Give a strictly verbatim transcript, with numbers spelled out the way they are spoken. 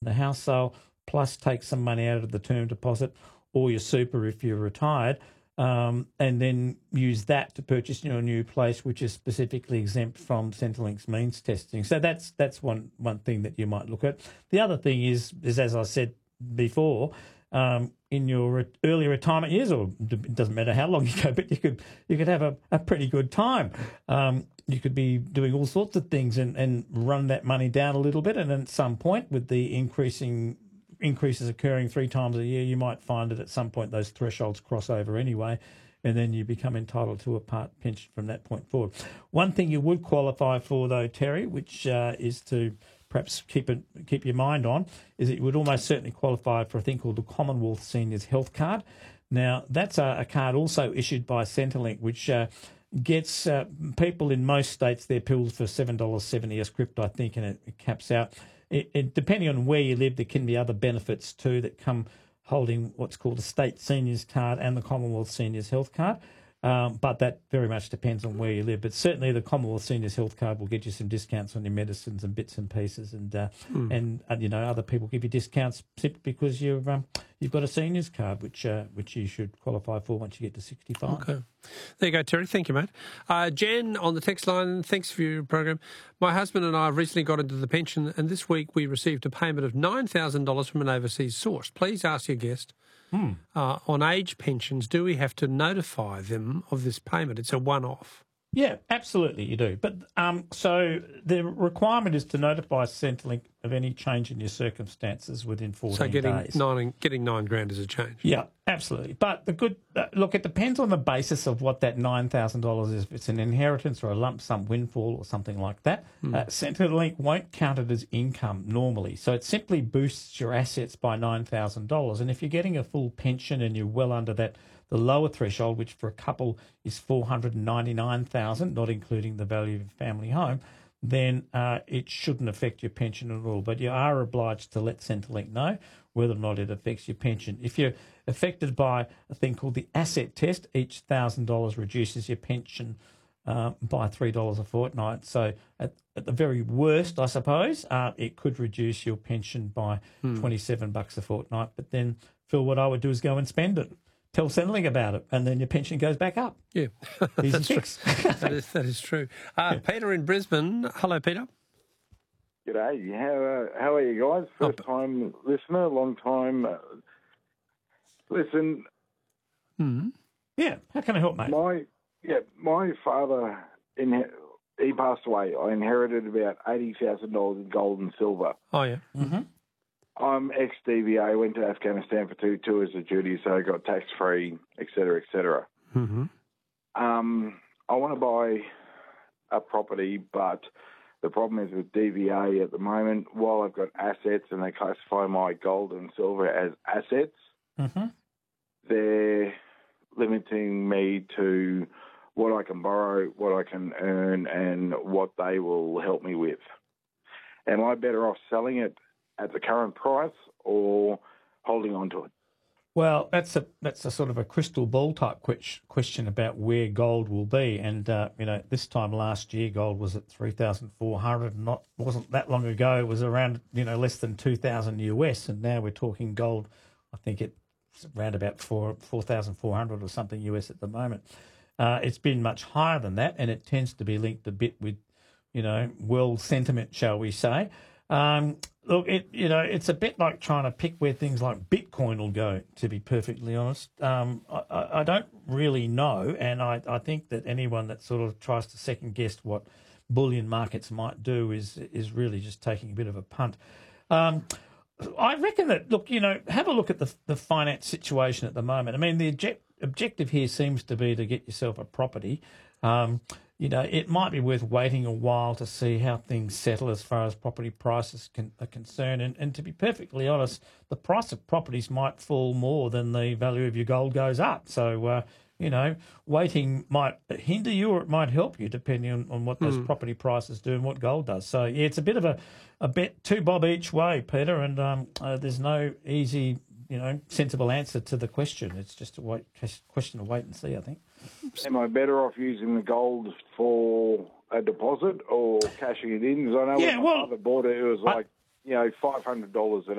the house sale, plus take some money out of the term deposit or your super if you're retired, um, and then use that to purchase your new place, which is specifically exempt from Centrelink's means testing. So that's that's one one thing that you might look at. The other thing is, is as I said before, um, in your re- early retirement years, or it doesn't matter how long you go, but you could you could have a, a pretty good time. Um, you could be doing all sorts of things and, and run that money down a little bit, and at some point, with the increasing increases occurring three times a year, you might find that at some point those thresholds cross over anyway, and then you become entitled to a part pension from that point forward. One thing you would qualify for, though, Terry, which uh, is to perhaps keep it keep your mind on, is that you would almost certainly qualify for a thing called the Commonwealth Seniors Health Card. Now, that's a, a card also issued by Centrelink, which uh, gets uh, people in most states their pills for seven dollars seventy a script, I think, and it, it caps out. It, it, depending on where you live, there can be other benefits too that come holding what's called a state seniors card and the Commonwealth Seniors Health Card. Um, but that very much depends on where you live. But certainly the Commonwealth Seniors Health Card will get you some discounts on your medicines and bits and pieces, and uh, mm. and uh, you know, other people give you discounts simply because you've um, you've got a seniors card, which uh, which you should qualify for once you get to sixty-five. Okay, there you go, Terry. Thank you, mate. Uh, Jan on the text line. Thanks for your program. My husband and I recently got into the pension, and this week we received a payment of nine thousand dollars from an overseas source. Please ask your guest. Hmm. Uh, on age pensions, do we have to notify them of this payment? It's a one-off. Yeah, absolutely you do. But um, so the requirement is to notify Centrelink of any change in your circumstances within fourteen so getting days. Nine, getting nine grand is a change. Yeah, absolutely. But the good uh, look, it depends on the basis of what that nine thousand dollars is. If it's an inheritance or a lump sum windfall or something like that, mm. uh, Centrelink won't count it as income normally. So it simply boosts your assets by nine thousand dollars. And if you're getting a full pension and you're well under that, the lower threshold, which for a couple is four hundred ninety-nine thousand dollars, not including the value of your family home, then uh, it shouldn't affect your pension at all. But you are obliged to let Centrelink know whether or not it affects your pension. If you're affected by a thing called the asset test, each one thousand dollars reduces your pension uh, by three dollars a fortnight. So at, at the very worst, I suppose, uh, it could reduce your pension by hmm. twenty-seven bucks a fortnight. But then, Phil, what I would do is go and spend it. Tell Centrelink about it, and then your pension goes back up. Yeah, Easy that's fix. true. that is that is true. Uh, yeah. Peter in Brisbane. Hello, Peter. G'day. How uh, how are you guys? First oh. time listener, long time. Uh, listen. Mm. Yeah. How can I help, mate? My yeah, my father in he passed away. I inherited about eighty thousand dollars in gold and silver. Oh yeah. Mm-hmm. I'm ex-D V A, went to Afghanistan for two tours of duty, so I got tax-free, et cetera, et cetera. Mm-hmm. Um, I want to buy a property, but the problem is with D V A at the moment, while I've got assets and they classify my gold and silver as assets, mm-hmm. they're limiting me to what I can borrow, what I can earn, and what they will help me with. Am I better off selling it at the current price or holding on to it? Well, that's a that's a sort of a crystal ball type question about where gold will be. And uh, you know, this time last year, gold was at three thousand four hundred. Not wasn't that long ago. It was around you know less than two thousand U S, and now we're talking gold. I think it's around about four four thousand four hundred or something U S at the moment. Uh, it's been much higher than that, and it tends to be linked a bit with you know world sentiment, shall we say. Um, look, it you know it's a bit like trying to pick where things like Bitcoin will go, to be perfectly honest. Um, I, I don't really know, and I, I think that anyone that sort of tries to second guess what bullion markets might do is is really just taking a bit of a punt. Um, I reckon that, look, you know, have a look at the the finance situation at the moment. I mean, the object, objective here seems to be to get yourself a property. Um, You know, it might be worth waiting a while to see how things settle as far as property prices can, are concerned. And, and to be perfectly honest, the price of properties might fall more than the value of your gold goes up. So, uh, you know, waiting might hinder you or it might help you depending on, on what those mm. property prices do and what gold does. So, yeah, it's a bit of a, a bet, two bob each way, Peter, and um, uh, there's no easy, you know, sensible answer to the question. It's just a wait, question of wait and see, I think. Am I better off using the gold for a deposit or cashing it in? Because I know yeah, when my well, father bought it, it was like, I, you know, five hundred dollars an